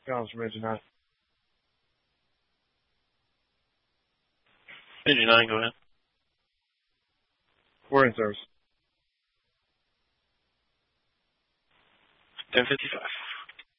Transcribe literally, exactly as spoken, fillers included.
Calls from engine nine. Engine nine, go ahead. We're in service. ten fifty-five.